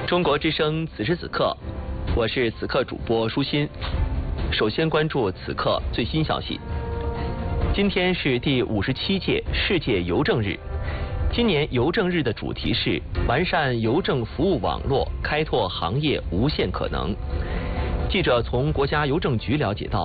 中国之声此时此刻，我是此刻主播舒心。首先关注此刻最新消息。今天是第57届世界邮政日。今年邮政日的主题是完善邮政服务网络，开拓行业无限可能。记者从国家邮政局了解到，